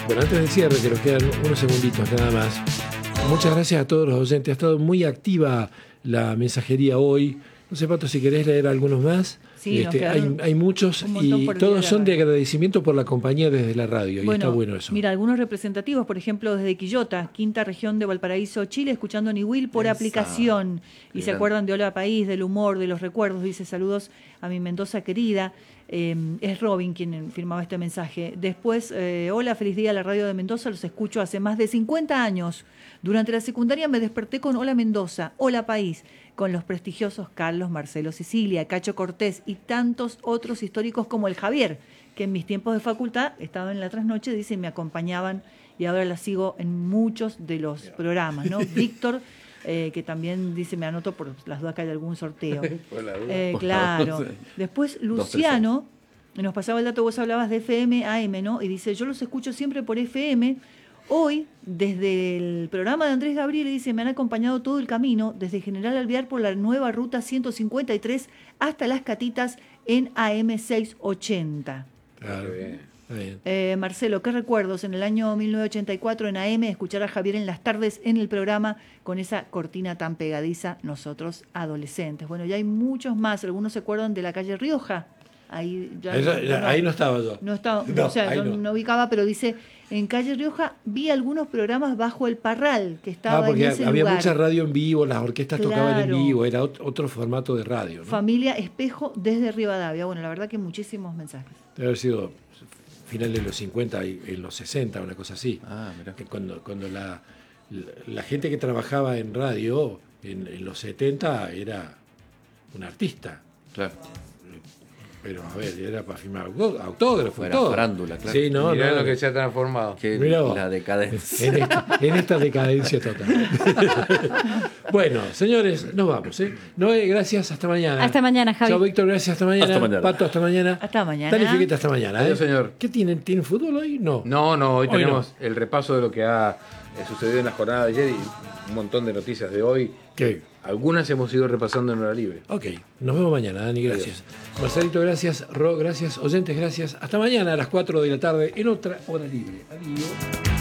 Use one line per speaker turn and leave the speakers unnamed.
Bueno, antes del cierre, que nos quedan unos segunditos nada más. Muchas gracias a todos los oyentes. Ha estado muy activa la mensajería hoy. No sé, Pato, si querés leer algunos más.
Sí,
hay muchos y todos son de agradecimiento por la compañía desde la radio. Y está bueno eso.
Mira, algunos representativos, por ejemplo, desde Quillota, quinta región de Valparaíso, Chile, escuchando Niwil por aplicación. Y se acuerdan de Hola País, del humor, de los recuerdos. Dice saludos a mi Mendoza querida. Es Robin quien firmaba este mensaje. Después, hola, feliz día a la radio de Mendoza, los escucho hace más de 50 años. Durante la secundaria me desperté con Hola Mendoza, Hola País, con los prestigiosos Carlos, Marcelo, Sicilia, Cacho Cortés y tantos otros históricos como el Javier, que en mis tiempos de facultad estaba en la trasnoche, dice, y me acompañaban y ahora la sigo en muchos de los programas, ¿no? Víctor, que también dice, me anoto por las dudas que hay algún sorteo. Claro. Después Luciano nos pasaba el dato, vos hablabas de FM, AM, ¿no? Y dice, yo los escucho siempre por FM. Hoy, desde el programa de Andrés Gabriel, dice, me han acompañado todo el camino, desde General Alvear por la nueva ruta 153 hasta Las Catitas en AM 680.
Claro, bien.
Marcelo, ¿qué recuerdos en el año 1984 en AM escuchar a Javier en las tardes en el programa con esa cortina tan pegadiza, nosotros adolescentes? Bueno, ya hay muchos más, algunos se acuerdan de la calle Rioja. Ahí
no estaba yo.
No estaba, o sea, no ubicaba, pero dice, en calle Rioja vi algunos programas bajo el Parral, que estaba
porque
en ese
había
lugar.
Mucha radio en vivo, las orquestas tocaban en vivo, era otro formato de radio, ¿no?
Familia Espejo desde Rivadavia. Bueno, la verdad que muchísimos mensajes.
Debe haber sido final de los 50 y en los 60, una cosa así.
Mirá.
Cuando la gente que trabajaba en radio en los 70 era un artista.
Claro.
Pero, a ver, era para firmar autógrafos.
Era farándula, claro.
Sí,
Mirá lo que se ha transformado.
La decadencia.
En esta decadencia total. Bueno, señores, nos vamos. Noé, gracias, hasta mañana.
Hasta mañana, Javi.
Chao, Víctor, gracias, hasta mañana.
Hasta mañana.
Pato, hasta mañana.
Hasta mañana.
Dani Figueta, hasta mañana.
Adiós, señor.
¿Qué tienen? ¿Tienen fútbol hoy? No.
No, hoy tenemos el repaso de lo que ha sucedido en la jornada de ayer y un montón de noticias de hoy.
¿Qué?
Algunas hemos ido repasando en hora libre.
Ok, nos vemos mañana, Dani, gracias. Marcelito, gracias. Ro, gracias. Oyentes, gracias. Hasta mañana a las 4 de la tarde en otra hora libre. Adiós.